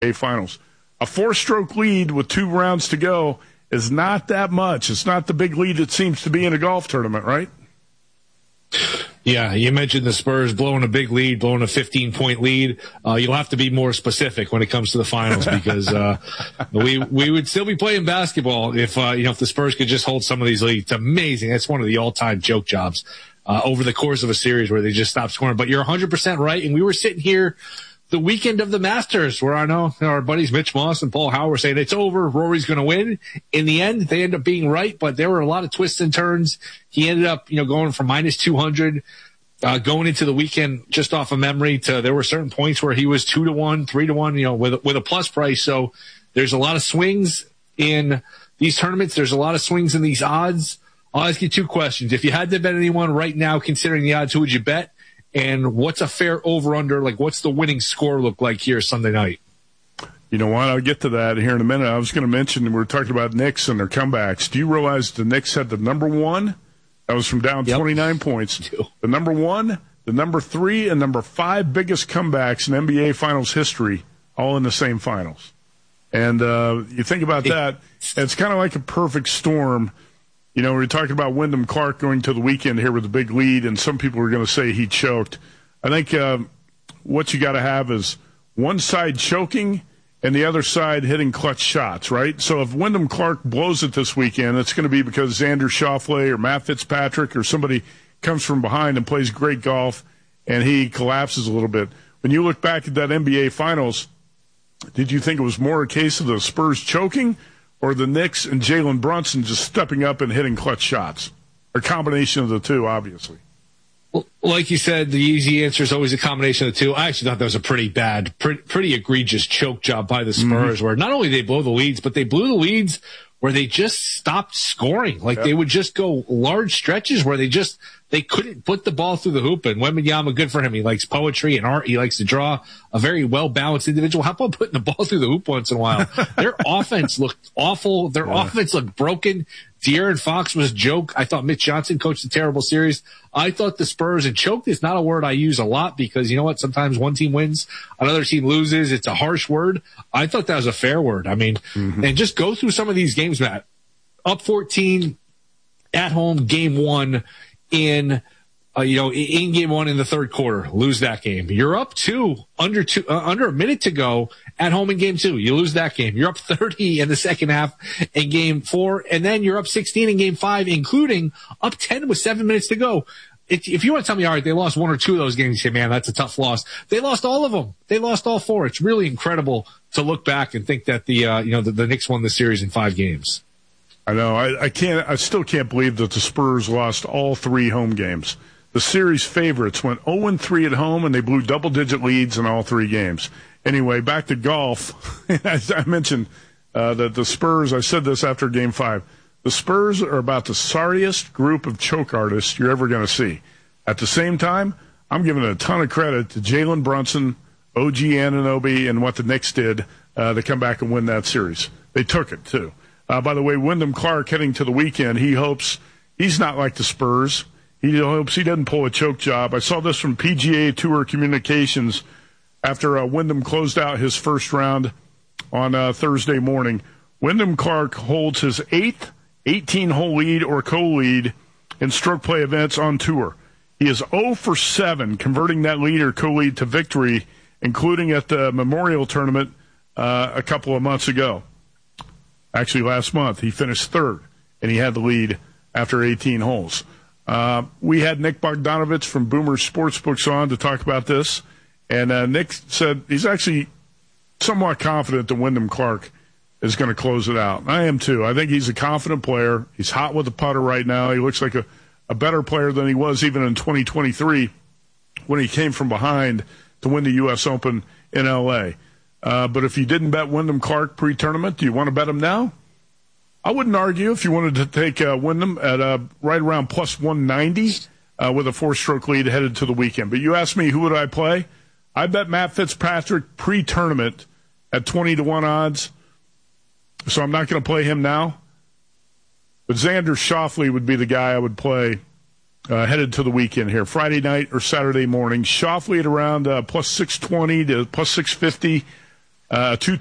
NBA Finals. A 4-stroke lead with 2 rounds to go is not that much. It's not the big lead it seems to be in a golf tournament, right? Yeah, you mentioned the Spurs blowing a big lead, blowing a 15-point lead. You'll have to be more specific when it comes to the finals because we would still be playing basketball if if the Spurs could just hold some of these leads. It's amazing. That's one of the all-time joke jobs over the course of a series where they just stop scoring. But you're 100% right, and we were sitting here the weekend of the Masters where I know our buddies Mitch Moss and Paul Howard were saying it's over, Rory's going to win. In the end, they end up being right, but there were a lot of twists and turns. He ended up, going from minus 200, going into the weekend just off of memory to there were certain points where he was 2-1, 3-1, with a plus price. So there's a lot of swings in these tournaments. There's a lot of swings in these odds. I'll ask you 2 questions. If you had to bet anyone right now, considering the odds, who would you bet? And what's a fair over-under? Like, what's the winning score look like here Sunday night? You know what? I'll get to that here in a minute. I was going to mention, we were talking about Knicks and their comebacks. Do you realize the Knicks had the number 1? That was from down 29 points. The number 1, the number 3, and number 5 biggest comebacks in NBA Finals history, all in the same finals. And you think about that, it's kind of like a perfect storm. We're talking about Wyndham Clark going to the weekend here with a big lead, and some people are going to say he choked. I think what you got to have is one side choking and the other side hitting clutch shots, right? So if Wyndham Clark blows it this weekend, it's going to be because Xander Schauffele or Matt Fitzpatrick or somebody comes from behind and plays great golf, and he collapses a little bit. When you look back at that NBA Finals, did you think it was more a case of the Spurs choking or the Knicks and Jalen Brunson just stepping up and hitting clutch shots? A combination of the two, obviously. Well, like you said, the easy answer is always a combination of the two. I actually thought that was a pretty bad, pretty egregious choke job by the Spurs, where not only they blow the leads, but they blew the leads where they just stopped scoring. Like they would just go large stretches where they couldn't put the ball through the hoop. And Wembanyama, good for him. He likes poetry and art. He likes to draw, a very well-balanced individual. How about putting the ball through the hoop once in a while? Their offense looked awful. Their offense looked broken. De'Aaron Fox was a joke. I thought Mitch Johnson coached a terrible series. I thought the Spurs, and choked is not a word I use a lot because you know what? Sometimes one team wins, another team loses. It's a harsh word. I thought that was a fair word. I mean, and just go through some of these games, Matt. Up 14 at home, game 1 in game 1 in the third quarter, lose that game. You're up 2, under a minute to go at home in game 2. You lose that game. You're up 30 in the second half in game 4, and then you're up 16 in game 5, including up 10 with 7 minutes to go. If you want to tell me, all right, they lost 1 or 2 of those games, you say, man, that's a tough loss. They lost all of them. They lost all 4. It's really incredible to look back and think that the Knicks won the series in 5 games. I know. I still can't believe that the Spurs lost all 3 home games. The series favorites went 0-3 at home, and they blew double-digit leads in all 3 games. Anyway, back to golf. As I mentioned that the Spurs, I said this after Game 5, the Spurs are about the sorriest group of choke artists you're ever going to see. At the same time, I'm giving a ton of credit to Jalen Brunson, OG Anunoby, and what the Knicks did to come back and win that series. They took it, too. By the way, Wyndham Clark heading to the weekend, he hopes he's not like the Spurs. He hopes he doesn't pull a choke job. I saw this from PGA Tour Communications after Wyndham closed out his first round on Thursday morning. Wyndham Clark holds his 8th 18-hole lead or co-lead in stroke play events on tour. He is 0 for 7 converting that lead or co-lead to victory, including at the Memorial Tournament a couple of months ago. Actually, last month, he finished 3rd, and he had the lead after 18 holes. We had Nick Bogdanovich from Boomer Sportsbooks on to talk about this, and Nick said he's actually somewhat confident that Wyndham Clark is going to close it out. I am too. I think he's a confident player. He's hot with the putter right now. He looks like a better player than he was even in 2023 when he came from behind to win the U.S. Open in L.A. But if you didn't bet Wyndham Clark pre-tournament, do you want to bet him now? I wouldn't argue if you wanted to take Wyndham at right around plus 190 with a 4-stroke lead headed to the weekend. But you asked me who would I play? I bet Matt Fitzpatrick pre-tournament at 20-1 odds. So I'm not going to play him now. But Xander Schauffele would be the guy I would play headed to the weekend here, Friday night or Saturday morning. Schauffele at around plus 620 to plus 650. 2